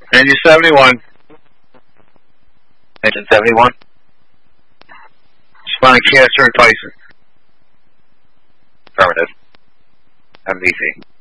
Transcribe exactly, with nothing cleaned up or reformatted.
Engine seventy-one. Engine seventy-one. Responding Chester and Tyson. Affirmative. M D C.